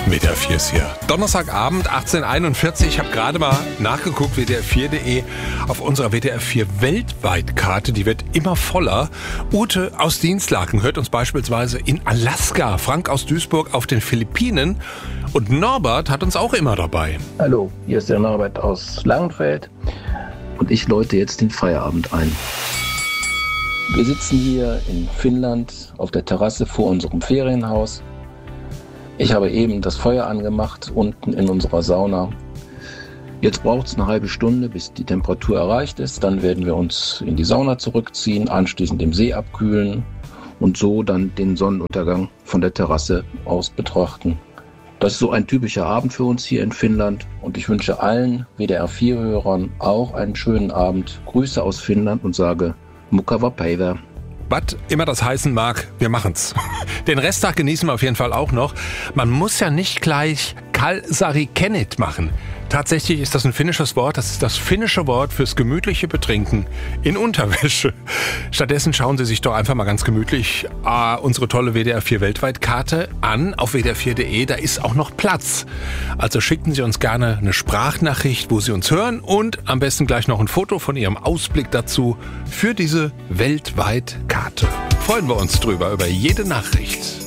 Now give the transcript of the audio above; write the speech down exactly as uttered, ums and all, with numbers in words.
W D R vier ist hier. Donnerstagabend, achtzehn Uhr einundvierzig. Ich habe gerade mal nachgeguckt, W D R vier Punkt de, auf unserer W D R vier Weltweit-Karte. Die wird immer voller. Ute aus Dienstlaken hört uns beispielsweise in Alaska, Frank aus Duisburg auf den Philippinen und Norbert hat uns auch immer dabei. Hallo, hier ist der Norbert aus Langenfeld und ich läute jetzt den Feierabend ein. Wir sitzen hier in Finnland auf der Terrasse vor unserem Ferienhaus. Ich habe eben das Feuer angemacht unten in unserer Sauna. Jetzt braucht es eine halbe Stunde, bis die Temperatur erreicht ist. Dann werden wir uns in die Sauna zurückziehen, anschließend im See abkühlen und so dann den Sonnenuntergang von der Terrasse aus betrachten. Das ist so ein typischer Abend für uns hier in Finnland und ich wünsche allen W D R vier Hörern auch einen schönen Abend. Grüße aus Finnland und sage Mukava Päivä. Was immer das heißen mag, wir machen's. Den Resttag genießen wir auf jeden Fall auch noch. Man muss ja nicht gleich Kalsari Kennit machen. Tatsächlich ist das ein finnisches Wort. Das ist das finnische Wort fürs gemütliche Betrinken in Unterwäsche. Stattdessen schauen Sie sich doch einfach mal ganz gemütlich äh, unsere tolle W D R vier Weltweit-Karte an auf W D R vier Punkt de. Da ist auch noch Platz. Also schicken Sie uns gerne eine Sprachnachricht, wo Sie uns hören und am besten gleich noch ein Foto von Ihrem Ausblick dazu für diese Weltweit-Karte. Freuen wir uns drüber, über jede Nachricht.